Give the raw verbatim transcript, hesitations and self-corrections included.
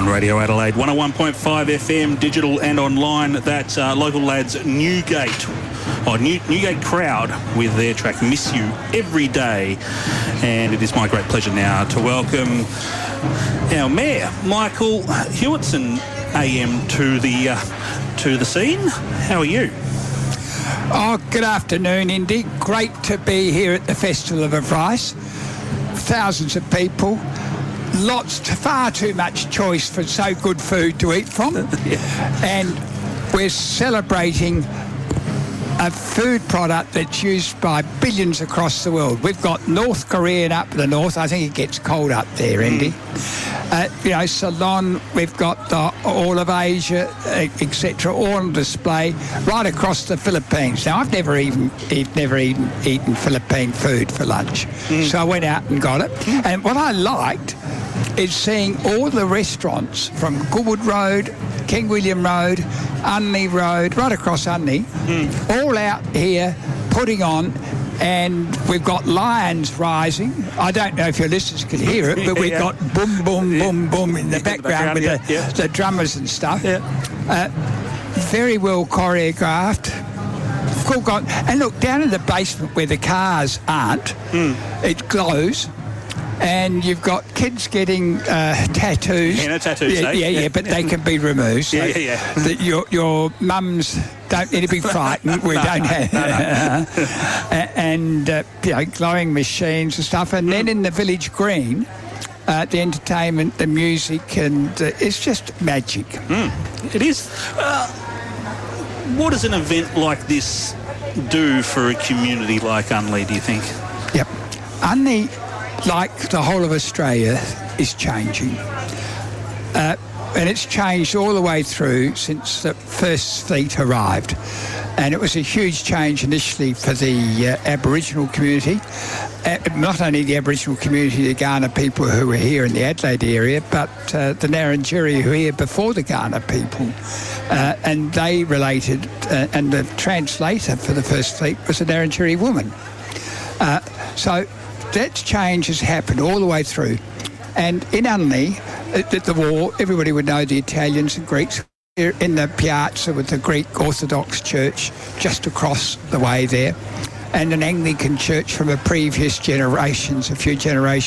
on Radio Adelaide, one oh one point five F M, digital and online. That's uh, local lads Newgate, oh, New, Newgate Crowd with their track Miss You Every Day. And it is my great pleasure now to welcome our Mayor, Michael Hewitson, A M to the, uh, to the scene. How are you? Oh, good afternoon, Indy. Great to be here at the Festival of Rice. Thousands of people. Lots, to, far too much choice for so good food to eat from. Yeah. And we're celebrating a food product that's used by billions across the world. We've got North Korea up the north. I think it gets cold up there, Andy. Mm. Uh, you know, Ceylon, we've got the, all of Asia, et cetera, all on display right across the Philippines. Now, I've never even eat, never even eaten Philippine food for lunch, mm. so I went out and got it. Mm. And what I liked is seeing all the restaurants from Goodwood Road, King William Road, Unley Road, right across Unley, mm. all out here putting on. And we've got lions rising. I don't know if your listeners could hear it, but we've yeah. got boom, boom, yeah. boom, boom in the, background, the background with yeah. the, yeah. the drummers and stuff. Yeah. Uh, very well choreographed. Cool. Got, and look, down in the basement where the cars aren't, mm. it glows. And you've got kids getting uh, tattoos. Yeah, no tattoos, yeah, eh? yeah, yeah, but they can be removed. So yeah, yeah, yeah. That your your mums don't need to be frightened. We no, don't have, no, no. and uh, you know, glowing machines and stuff. And mm. then in the village green, uh, the entertainment, the music, and uh, it's just magic. Mm. It is. Uh, what does an event like this do for a community like Unley, do you think? Yep, Unley, like the whole of Australia, is changing. Uh, and it's changed all the way through since the first fleet arrived. And it was a huge change initially for the uh, Aboriginal community. Uh, not only the Aboriginal community, the Kaurna people who were here in the Adelaide area, but uh, the Ngarrindjeri who were here before the Kaurna people. Uh, and they related, uh, and the translator for the first fleet was a Ngarrindjeri woman. Uh, so that change has happened all the way through. And in Unley, at the war, everybody would know the Italians and Greeks in the piazza with the Greek Orthodox Church just across the way there, and an Anglican church from a previous generations, a few generations